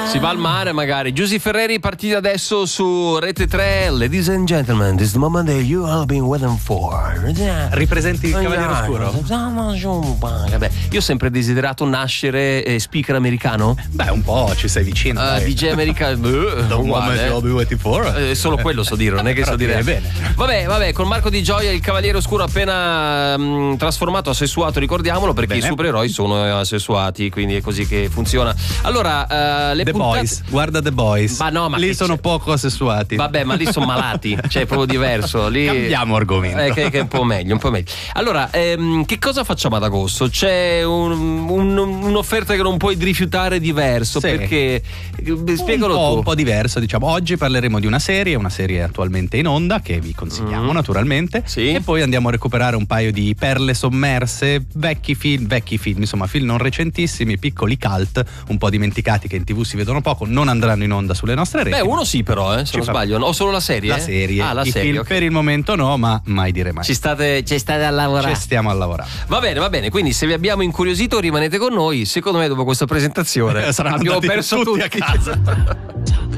Si va al mare magari. Giusy Ferreri, partita adesso su Rete 3. Ladies and gentlemen, this is the moment that you have been waiting for. Ripresenti il Cavaliere Oscuro? Vabbè, io ho sempre desiderato nascere speaker americano. Beh, un po' ci sei vicino. DJ americano. The moment you'll be waiting for. Solo quello so dire, non è che so dire bene. Vabbè, con Marco Di Gioia, il Cavaliere Oscuro appena trasformato, assessuato, ricordiamolo, perché i supereroi sono assessuati, quindi è così che funziona. Allora, le The puntate... Boys, guarda The Boys. Ma no, ma lì sono poco assessuati. Vabbè, ma lì sono malati, cioè è proprio diverso. Lì... Cambiamo argomento. Che è un po' meglio. Allora, che cosa facciamo ad agosto? C'è un'offerta che non puoi rifiutare diverso, perché spiegalo un po' diverso, diciamo. Oggi parleremo di una serie attualmente in onda che vi consigliamo naturalmente, e poi andiamo a recuperare un paio di perle sommerse, vecchi film, insomma film non recentissimi, piccoli cult, un po' dimenticati che in TV si vedono poco, non andranno in onda sulle nostre reti. Beh, uno sì però, se non sbaglio, o solo la serie? La serie. La I serie, film per il momento no, ma mai dire mai. Ci state a lavorare. Ci stiamo a lavorare. Va bene, quindi se vi abbiamo incuriosito rimanete con noi. Secondo me dopo questa presentazione abbiamo perso tutti a casa.